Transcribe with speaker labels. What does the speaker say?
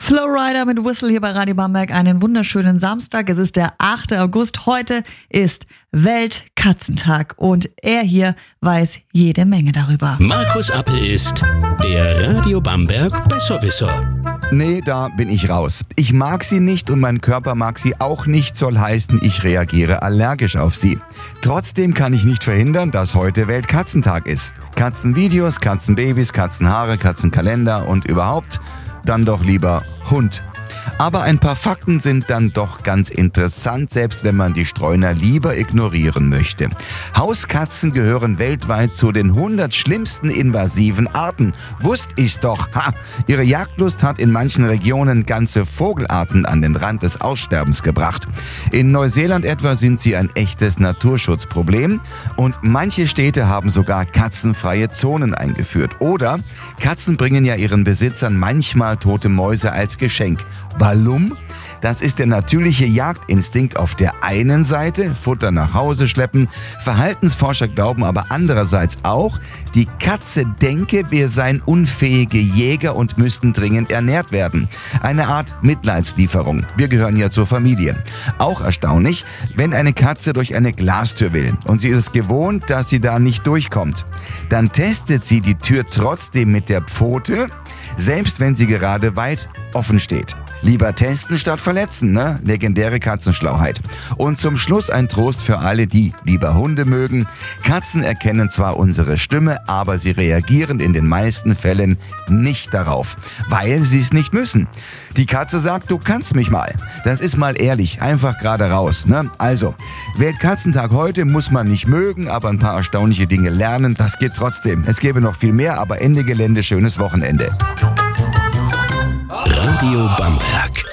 Speaker 1: Flowrider mit Whistle hier bei Radio Bamberg. Einen wunderschönen Samstag. Es ist der 8. August. Heute ist Weltkatzentag und er hier weiß jede Menge darüber.
Speaker 2: Markus Appel ist der Radio Bamberg Besserwisser.
Speaker 3: Nee, da bin ich raus. Ich mag sie nicht und mein Körper mag sie auch nicht, soll heißen, ich reagiere allergisch auf sie. Trotzdem kann ich nicht verhindern, dass heute Weltkatzentag ist. Katzenvideos, Katzenbabys, Katzenhaare, Katzenkalender und überhaupt dann doch lieber Hund. Aber ein paar Fakten sind dann doch ganz interessant, selbst wenn man die Streuner lieber ignorieren möchte. Hauskatzen gehören weltweit zu den 100 schlimmsten invasiven Arten. Wusst ich's doch. Ihre Jagdlust hat in manchen Regionen ganze Vogelarten an den Rand des Aussterbens gebracht. In Neuseeland etwa sind sie ein echtes Naturschutzproblem und manche Städte haben sogar katzenfreie Zonen eingeführt. Oder Katzen bringen ja ihren Besitzern manchmal tote Mäuse als Geschenk. Warum? Das ist der natürliche Jagdinstinkt auf der einen Seite, Futter nach Hause schleppen. Verhaltensforscher glauben aber andererseits auch, die Katze denke, wir seien unfähige Jäger und müssten dringend ernährt werden. Eine Art Mitleidslieferung. Wir gehören ja zur Familie. Auch erstaunlich, wenn eine Katze durch eine Glastür will und sie ist es gewohnt, dass sie da nicht durchkommt. Dann testet sie die Tür trotzdem mit der Pfote, selbst wenn sie gerade weit offen steht. Lieber testen statt verletzen, ne? Legendäre Katzenschlauheit. Und zum Schluss ein Trost für alle, die lieber Hunde mögen. Katzen erkennen zwar unsere Stimme, aber sie reagieren in den meisten Fällen nicht darauf, weil sie es nicht müssen. Die Katze sagt, du kannst mich mal. Das ist mal ehrlich, einfach gerade raus, ne? Also, Weltkatzentag heute muss man nicht mögen, aber ein paar erstaunliche Dinge lernen, das geht trotzdem. Es gäbe noch viel mehr, aber Ende Gelände, schönes Wochenende.
Speaker 2: Radio Bamberg.